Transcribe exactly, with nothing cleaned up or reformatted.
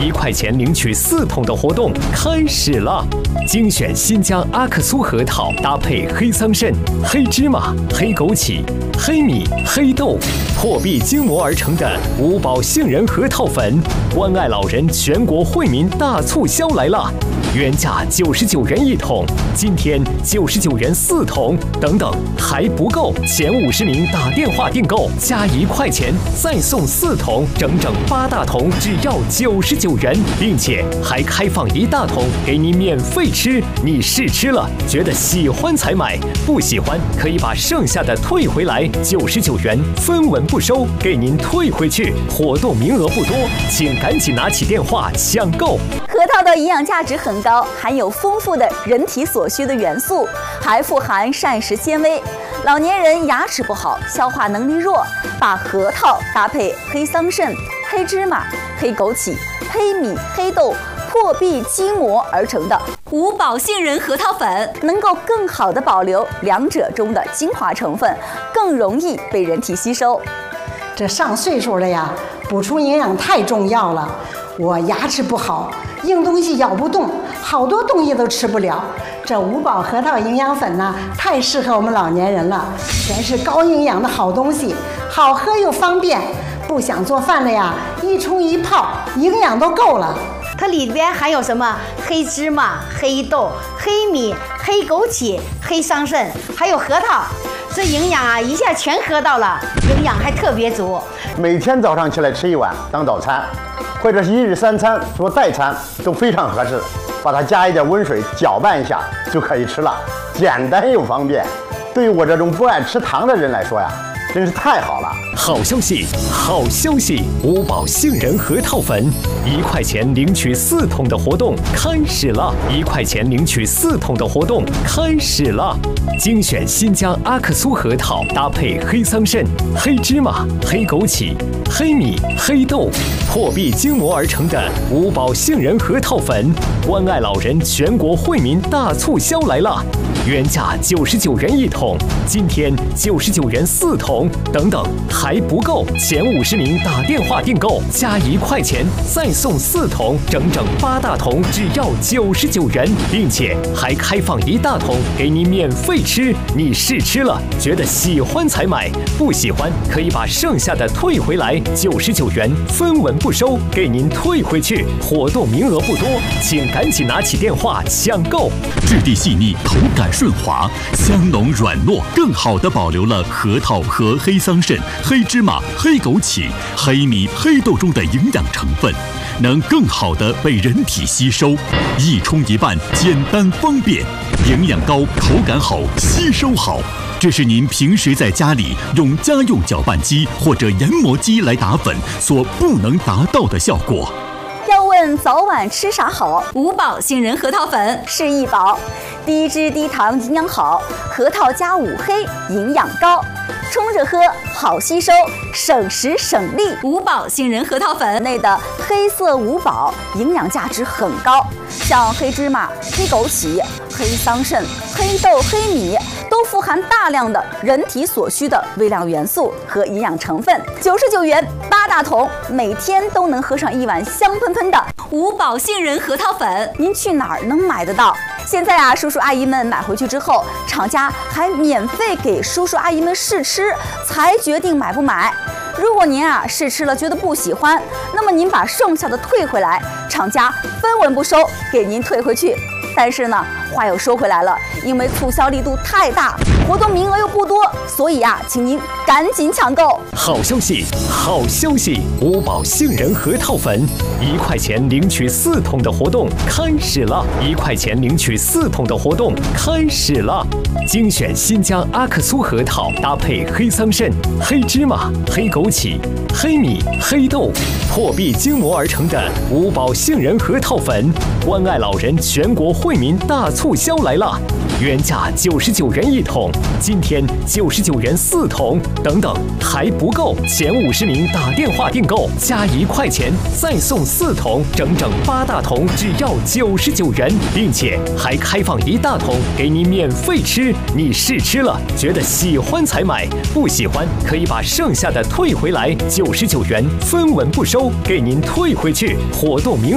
一块钱领取四桶的活动开始了！精选新疆阿克苏核桃，搭配黑桑葚、黑芝麻、黑枸杞、黑米、黑豆，破壁精磨而成的五宝杏仁核桃粉，关爱老人全国惠民大促销来了！原价九十九元一桶，今天九十九元四桶，等等还不够，前五十名打电话订购加一块钱再送四桶，整整八大桶只要九十九元，并且还开放一大桶给你免费吃。你试吃了觉得喜欢才买，不喜欢可以把剩下的退回来，九十九元分文不收，给您退回去。活动名额不多，请赶紧拿起电话抢购。 核桃的营养价值很高，含有丰富的人体所需的元素，还富含膳食纤维。老年人牙齿不好，消化能力弱，把核桃搭配黑桑葚、黑芝麻、黑枸杞、黑米、黑豆破壁精磨而成的五宝杏仁核桃粉，能够更好的保留两者中的精华成分，更容易被人体吸收。 这上岁数了呀，补充营养太重要了。我牙齿不好，硬东西咬不动，好多东西都吃不了。这五宝核桃营养粉呢，太适合我们老年人了，全是高营养的好东西，好喝又方便。不想做饭了呀，一冲一泡，营养都够了。 它里边含有什么？黑芝麻、黑豆、黑米、黑枸杞、黑桑葚，还有核桃。这营养啊，一下全喝到了，营养还特别足。 每天早上起来吃一碗当早餐，或者是一日三餐做代餐都非常合适。把它加一点温水搅拌一下就可以吃了，简单又方便。对于我这种不爱吃糖的人来说呀，真是太好了！ 好消息，好消息！五宝杏仁核桃粉，一块钱领取四桶的活动开始了！一块钱领取四桶的活动开始了！精选新疆阿克苏核桃，搭配黑桑葚、黑芝麻、黑枸杞、黑米、黑豆，破壁精磨而成的五宝杏仁核桃粉，关爱老人全国惠民大促销来了！原价九十九元一桶，今天九十九元四桶，等等还不够，前五十名打电话订购加一块钱再送四桶，整整八大桶只要九十九元，并且还开放一大桶给你免费吃。你试吃了觉得喜欢才买，不喜欢可以把剩下的退回来，九十九元分文不收，给您退回去。活动名额不多，请赶紧拿起电话抢购。 质地细腻，口感顺滑，香浓软糯，更好地保留了核桃和黑桑葚、黑芝麻、黑枸杞、黑米、黑豆中的营养成分，能更好地被人体吸收。一冲一拌，简单方便，营养高，口感好，吸收好。这是您平时在家里用家用搅拌机或者研磨机来打粉所不能达到的效果。 要问早晚吃啥好？五宝杏仁核桃粉是一宝，低脂低糖，营养好，核桃加五黑，营养高，冲着喝好吸收，省时省力。五宝杏仁核桃粉内的黑色五宝营养价值很高，像黑芝麻、黑枸杞、黑桑葚、黑豆、黑米都富含大量的人体所需的微量元素和营养成分。九十九元八大桶，每天都能喝上一碗香喷喷的五宝杏仁核桃粉。您去哪儿能买得到？现在啊，叔叔阿姨们买回去之后，厂家还免费给叔叔阿姨们试吃，才决定买不买。如果您啊试吃了觉得不喜欢，那么您把剩下的退回来，厂家分文不收，给您退回去。但是呢，话又说回来了，因为促销力度太大，活动名额又不多，所以啊，请您赶紧抢购。 好消息，好消息！五宝杏仁核桃粉，一块钱领取四桶的活动开始了！一块钱领取四桶的活动开始了！精选新疆阿克苏核桃，搭配黑桑葚、黑芝麻、黑枸杞、黑米、黑豆，破壁精磨而成的五宝杏仁核桃粉，关爱老人全国惠民大促销来了！原价九十九元一桶，今天九十九元四桶，等等还不够，前五十名打电话订购加一块钱再送四桶，整整八大桶只要九十九元，并且还开放一大桶给你免费吃。你试吃了觉得喜欢才买，不喜欢可以把剩下的退回来，九十九元分文不收，给您退回去。活动名